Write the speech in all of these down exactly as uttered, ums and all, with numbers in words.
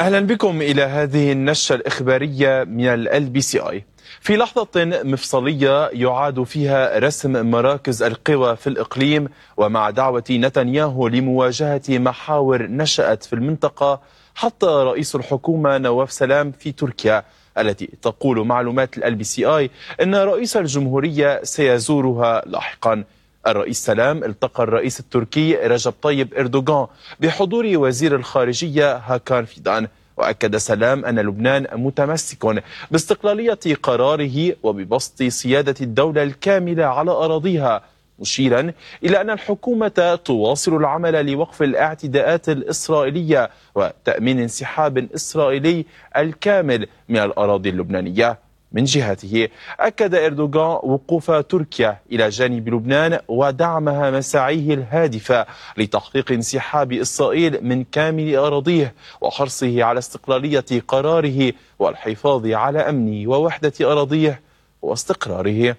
أهلا بكم إلى هذه النشرة الإخبارية من ال بي سي آي. في لحظة مفصلية يعاد فيها رسم مراكز القوى في الإقليم، ومع دعوة نتنياهو لمواجهة محاور نشأت في المنطقة، حتى رئيس الحكومة نواف سلام في تركيا، التي تقول معلومات ال بي سي آي أن رئيس الجمهورية سيزورها لاحقا. الرئيس سلام التقى الرئيس التركي رجب طيب إردوغان بحضور وزير الخارجية هاكان فيدان. وأكد سلام أن لبنان متمسك باستقلالية قراره وببسط سيادة الدولة الكاملة على أراضيها، مشيرا إلى أن الحكومة تواصل العمل لوقف الاعتداءات الإسرائيلية وتأمين انسحاب إسرائيلي الكامل من الأراضي اللبنانية. من جهته أكد إردوغان وقوف تركيا إلى جانب لبنان ودعمها مساعيه الهادفة لتحقيق انسحاب إسرائيل من كامل أراضيه وحرصه على استقلالية قراره والحفاظ على أمن ووحدة أراضيه واستقراره.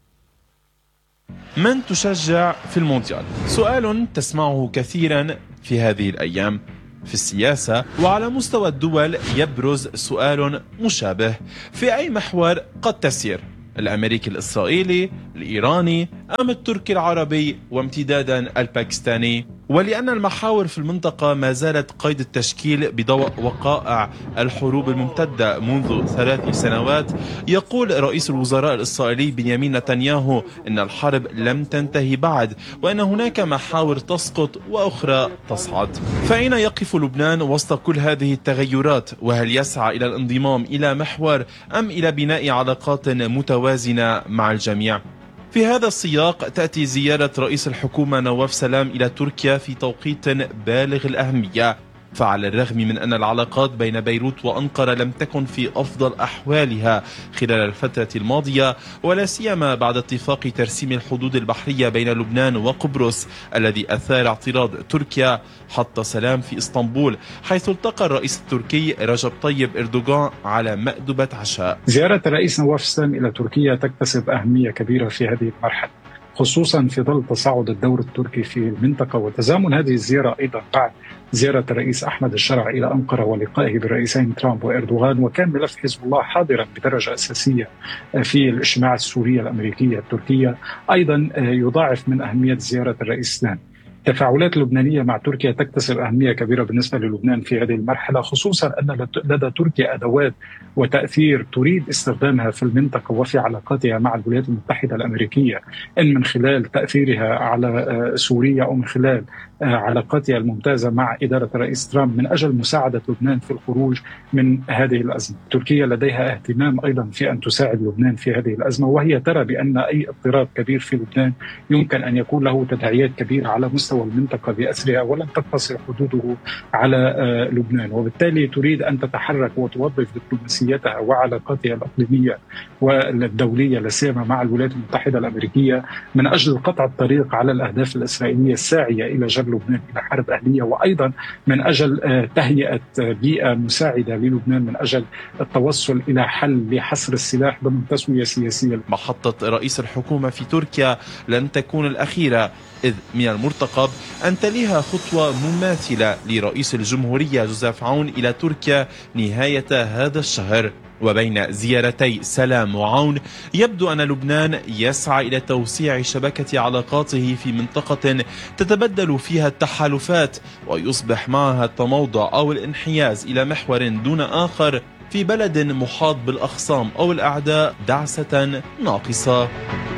من تشجع في المونديال؟ سؤال تسمعه كثيرا في هذه الأيام. في السياسة وعلى مستوى الدول يبرز سؤال مشابه: في أي محور قد تسير؟ الأمريكي الإسرائيلي، الإيراني، أم التركي العربي وامتدادا الباكستاني؟ ولأن المحاور في المنطقة ما زالت قيد التشكيل بضوء وقائع الحروب الممتدة منذ ثلاث سنوات، يقول رئيس الوزراء الإسرائيلي بنيامين نتنياهو إن الحرب لم تنتهي بعد، وأن هناك محاور تسقط وأخرى تصعد. فأين يقف لبنان وسط كل هذه التغيرات؟ وهل يسعى إلى الانضمام إلى محور أم إلى بناء علاقات متوازنة مع الجميع؟ في هذا السياق تأتي زيارة رئيس الحكومة نواف سلام إلى تركيا في توقيت بالغ الأهمية، فعلى الرغم من أن العلاقات بين بيروت وأنقرة لم تكن في أفضل أحوالها خلال الفترة الماضية، ولا سيما بعد اتفاق ترسيم الحدود البحرية بين لبنان وقبرص الذي أثار اعتراض تركيا، حط سلام في اسطنبول حيث التقى الرئيس التركي رجب طيب إردوغان على مأدبة عشاء. زيارة الرئيس نواف سلام إلى تركيا تكتسب أهمية كبيرة في هذه المرحلة، خصوصا في ظل تصاعد الدور التركي في المنطقة وتزامن هذه الزيارة أيضا بعد زيارة الرئيس أحمد الشرع إلى أنقرة ولقائه بالرئيسين ترامب وإردوغان. وكان ملف حزب الله حاضرا بدرجة أساسية في الاجتماعات السورية الأمريكية التركية، أيضا يضاعف من أهمية زيارة الرئيس سلام. التفاعلات اللبنانية مع تركيا تكتسب أهمية كبيرة بالنسبة للبنان في هذه المرحلة، خصوصا أن لدى تركيا أدوات وتأثير تريد استخدامها في المنطقة وفي علاقاتها مع الولايات المتحدة الأمريكية، إن من خلال تأثيرها على سوريا أو من خلال علاقاتها الممتازة مع إدارة الرئيس ترامب من أجل مساعدة لبنان في الخروج من هذه الأزمة. تركيا لديها اهتمام أيضا في أن تساعد لبنان في هذه الأزمة، وهي ترى بأن أي اضطراب كبير في لبنان يمكن أن يكون له تداعيات كبيرة على مستوى المنطقة بأسرها ولن تقتصر حدوده على لبنان، وبالتالي تريد أن تتحرك وتوظف دبلوماسيتها وعلاقاتها الإقليمية والدولية لاسيما مع الولايات المتحدة الأمريكية من أجل قطع الطريق على الأهداف الإسرائيلية الساعية إلى جر لبنان إلى حرب أهلية، وأيضا من أجل تهيئة بيئة مساعدة للبنان من أجل التوصل إلى حل لحصر السلاح ضمن تسوية سياسية. محطة رئيس الحكومة في تركيا لن تكون الأخيرة، إذ من المرتقب أن تليها خطوة مماثلة لرئيس الجمهورية جوزيف عون إلى تركيا نهاية هذا الشهر. وبين زيارتي سلام وعون يبدو أن لبنان يسعى إلى توسيع شبكة علاقاته في منطقة تتبدل فيها التحالفات ويصبح معها التموضع أو الانحياز إلى محور دون آخر في بلد محاط بالأخصام أو الأعداء دعسة ناقصة.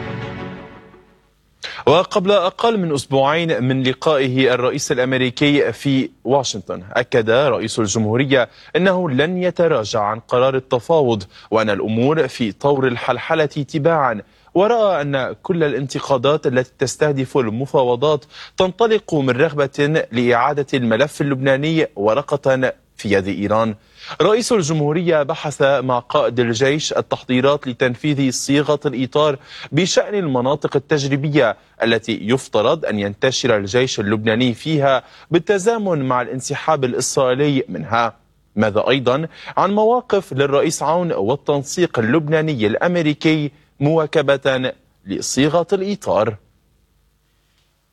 وقبل أقل من أسبوعين من لقائه الرئيس الأمريكي في واشنطن، أكد رئيس الجمهورية أنه لن يتراجع عن قرار التفاوض وأن الأمور في طور الحلحلة تباعا، ورأى أن كل الانتقادات التي تستهدف المفاوضات تنطلق من رغبة لإعادة الملف اللبناني ورقة في يد إيران. رئيس الجمهورية بحث مع قائد الجيش التحضيرات لتنفيذ صيغة الإطار بشأن المناطق التجريبية التي يفترض أن ينتشر الجيش اللبناني فيها بالتزامن مع الانسحاب الإسرائيلي منها. ماذا أيضا عن مواقف للرئيس عون والتنسيق اللبناني الأمريكي مواكبة لصيغة الإطار؟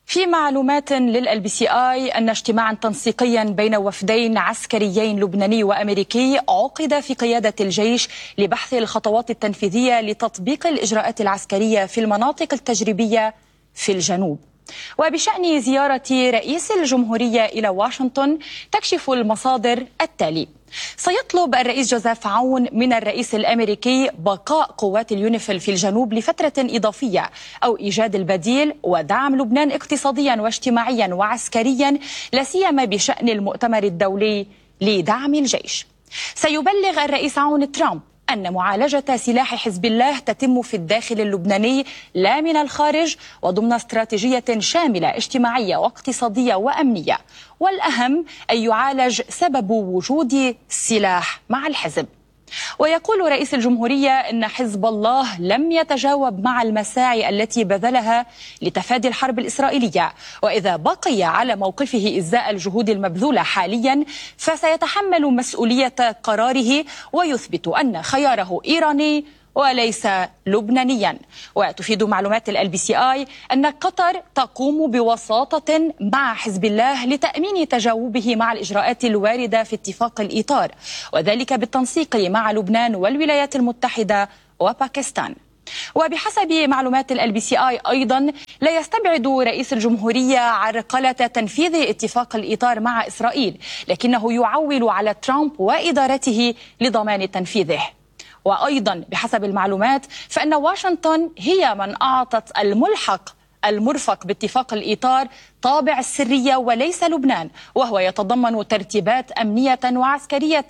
في معلومات للال بي سي اي أن اجتماعا تنسيقيا بين وفدين عسكريين لبناني وأمريكي عقد في قيادة الجيش لبحث الخطوات التنفيذية لتطبيق الإجراءات العسكرية في المناطق التجريبية في الجنوب. وبشأن زيارة رئيس الجمهورية إلى واشنطن تكشف المصادر التالي: سيطلب الرئيس جوزيف عون من الرئيس الأمريكي بقاء قوات اليونيفيل في الجنوب لفترة إضافية أو إيجاد البديل ودعم لبنان اقتصاديا واجتماعيا وعسكريا، لا سيما بشأن المؤتمر الدولي لدعم الجيش. سيبلغ الرئيس عون ترامب أن معالجة سلاح حزب الله تتم في الداخل اللبناني لا من الخارج، وضمن استراتيجية شاملة اجتماعية واقتصادية وأمنية، والأهم أن يعالج سبب وجود السلاح مع الحزب. ويقول رئيس الجمهورية أن حزب الله لم يتجاوب مع المساعي التي بذلها لتفادي الحرب الإسرائيلية، وإذا بقي على موقفه إزاء الجهود المبذولة حاليا فسيتحمل مسؤولية قراره ويثبت أن خياره إيراني وليس لبنانيا. وتفيد معلومات ال بي سي اي أن قطر تقوم بوساطة مع حزب الله لتأمين تجاوبه مع الإجراءات الواردة في اتفاق الإطار، وذلك بالتنسيق مع لبنان والولايات المتحدة وباكستان. وبحسب معلومات ال بي سي اي أيضا لا يستبعد رئيس الجمهورية عرقلة تنفيذ اتفاق الإطار مع إسرائيل، لكنه يعول على ترامب وإدارته لضمان تنفيذه. وأيضا بحسب المعلومات فإن واشنطن هي من أعطت الملحق المرفق باتفاق الإطار طابع السرية وليس لبنان، وهو يتضمن ترتيبات أمنية وعسكرية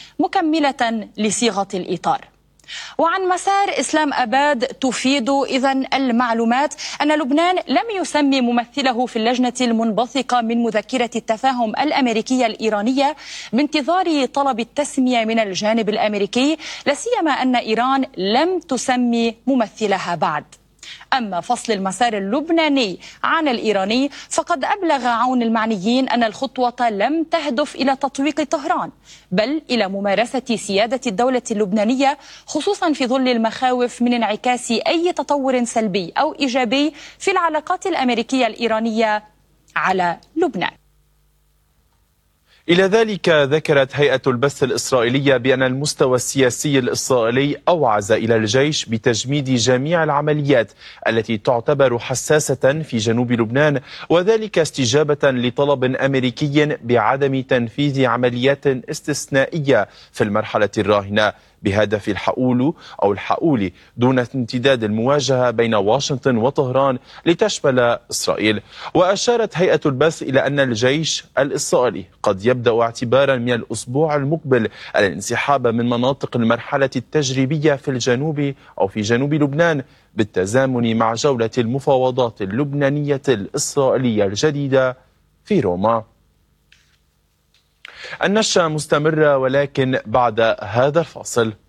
مكملة لصيغة الإطار. وعن مسار إسلام أباد تفيد إذن المعلومات أن لبنان لم يسمي ممثله في اللجنة المنبثقة من مذكرة التفاهم الأمريكية الإيرانية بانتظار طلب التسمية من الجانب الأمريكي، لا سيما أن إيران لم تسمي ممثلها بعد. أما فصل المسار اللبناني عن الإيراني فقد أبلغ عون المعنيين أن الخطوة لم تهدف إلى تطويق طهران، بل إلى ممارسة سيادة الدولة اللبنانية، خصوصا في ظل المخاوف من انعكاس أي تطور سلبي أو إيجابي في العلاقات الأمريكية الإيرانية على لبنان. إلى ذلك ذكرت هيئة البث الإسرائيلية بأن المستوى السياسي الإسرائيلي أوعز إلى الجيش بتجميد جميع العمليات التي تعتبر حساسة في جنوب لبنان، وذلك استجابة لطلب أمريكي بعدم تنفيذ عمليات استثنائية في المرحلة الراهنة بهدف الحؤول أو الحؤول دون امتداد المواجهة بين واشنطن وطهران لتشمل إسرائيل. وأشارت هيئة البث إلى أن الجيش الإسرائيلي قد يبدأ اعتبارا من الأسبوع المقبل الانسحاب من مناطق المرحلة التجريبية في الجنوب أو في جنوب لبنان بالتزامن مع جولة المفاوضات اللبنانية الإسرائيلية الجديدة في روما. النشرة مستمرة ولكن بعد هذا الفاصل.